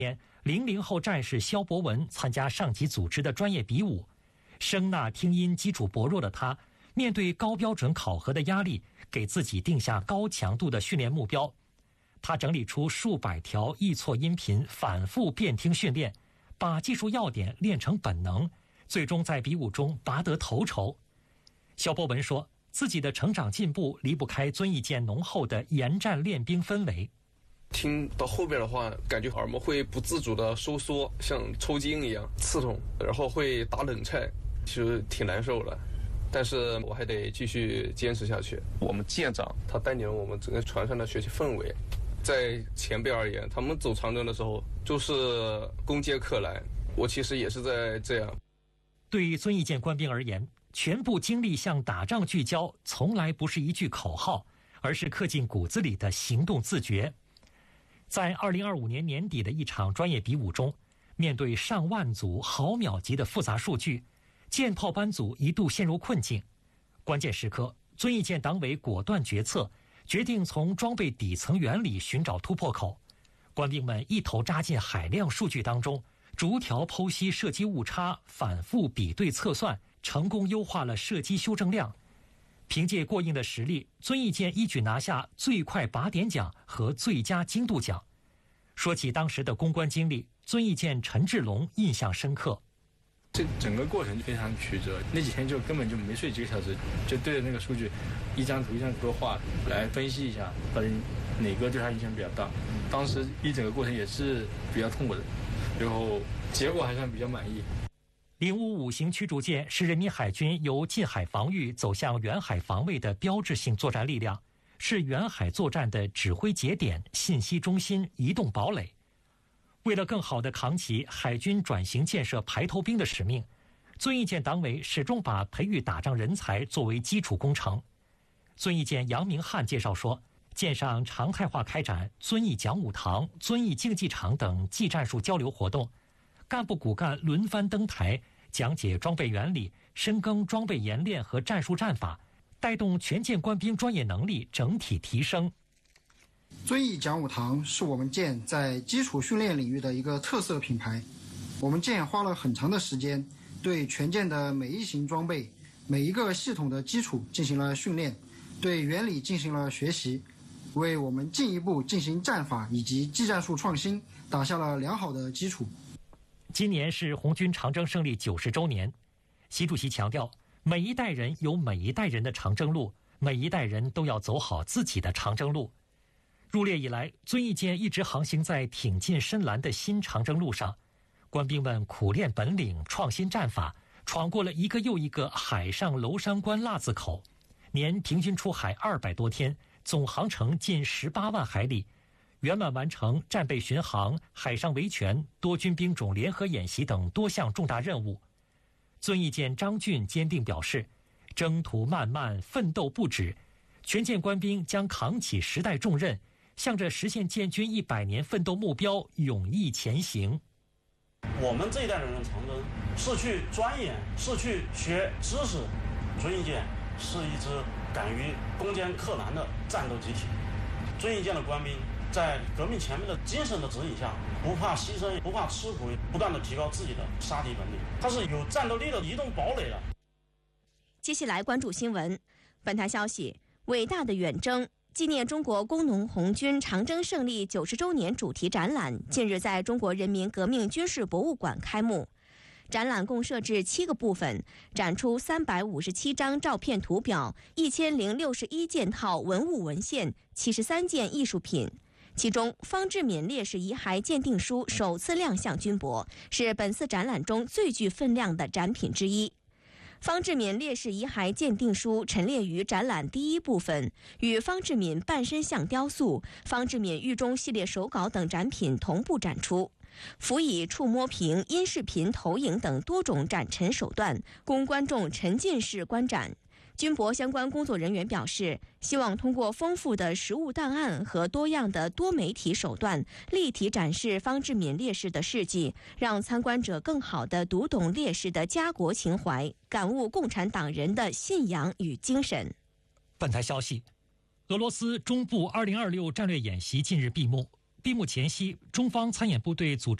00后战士肖伯文参加上级组织的专业比武，声纳听音基础薄弱的他，面对高标准考核的压力，给自己定下高强度的训练目标。他整理出数百条易错音频，反复辨听训练，把技术要点练成本能，最终在比武中拔得头筹。肖伯文说，自己的成长进步离不开遵义舰浓厚的严战练兵氛围。 听到后边的话，感觉耳膜会不自主的收缩，像抽筋一样刺痛，然后会打冷颤，其实挺难受的。但是我还得继续坚持下去。我们舰长他带领我们整个船上的学习氛围，在前辈而言，他们走长征的时候就是攻坚克难，我其实也是在这样。 对于遵义舰官兵而言，全部精力向打仗聚焦，从来不是一句口号，而是刻进骨子里的行动自觉。在2025年年底的一场专业比武中，面对上万组毫秒级的复杂数据，舰炮班组一度陷入困境。关键时刻，遵义舰党委果断决策，决定从装备底层原理寻找突破口。官兵们一头扎进海量数据当中，逐条剖析射击误差，反复比对测算，成功优化了射击修正量。凭借过硬的实力，遵义舰一举拿下最快靶点奖和最佳精度奖。说起当时的攻关经历，遵义舰陈志龙印象深刻。 这整个过程非常曲折，那几天就根本就没睡几个小时，就对着那个数据一张图一张图的画来分析一下，到底哪个对他影响比较大。当时一整个过程也是比较痛苦的，然后结果还算比较满意。 055型驱逐舰是人民海军由近海防御走向远海防卫的标志性作战力量，是远海作战的指挥节点、信息中心、移动堡垒。为了更好地扛起海军转型建设排头兵的使命，遵义舰党委始终把培育打仗人才作为基础工程。遵义舰杨明汉介绍说，舰上常态化开展遵义讲武堂、遵义竞技场等技战术交流活动，干部骨干轮番登台，讲解装备原理，深耕装备演练和战术战法，带动全舰官兵专业能力整体提升。 遵义讲武堂是我们舰在基础训练领域的一个特色品牌。我们舰花了很长的时间，对全舰的每一型装备、每一个系统的基础进行了训练，对原理进行了学习，为我们进一步进行战法以及技战术创新打下了良好的基础。 今年是红军长征胜利90周年，习主席强调，每一代人有每一代人的长征路，每一代人都要走好自己的长征路。入列以来，遵义舰一直航行在挺进深蓝的新长征路上，官兵们苦练本领，创新战法，闯过了一个又一个海上娄山关腊字口，年平均出海200多天，总航程近18万海里，圆满完成战备巡航、海上维权、多军兵种联合演习等多项重大任务。遵义舰张俊坚定表示，征途漫漫，奋斗不止，全舰官兵将扛起时代重任，向着实现建军100年奋斗目标勇毅前行。 我们这一代人的长征是去钻研，是去学知识。遵义舰是一支敢于攻坚克难的战斗集体。遵义舰的官兵在革命前辈的精神的指引下，不怕牺牲，不怕吃苦，不断的提高自己的杀敌本领，它是有战斗力的移动堡垒的。 接下来关注新闻。本台消息，伟大的远征纪念中国工农红军长征胜利90周年主题展览近日在中国人民革命军事博物馆开幕。展览共设置7个部分，展出357张照片图表、1061件套文物文献、73件艺术品。其中，方志敏烈士遗骸鉴定书首次亮相军博，是本次展览中最具分量的展品之一。方志敏烈士遗骸鉴定书陈列于展览第一部分，与方志敏半身像雕塑、方志敏狱中系列手稿等展品同步展出。辅以触摸屏、音视频投影等多种展陈手段，供观众沉浸式观展。军博相关工作人员表示，希望通过丰富的实物档案和多样的多媒体手段，立体展示方志敏烈士的事迹，让参观者更好地读懂烈士的家国情怀，感悟共产党人的信仰与精神。 本台消息，俄罗斯中部2026战略演习近日闭幕， 闭幕前夕，中方参演部队组织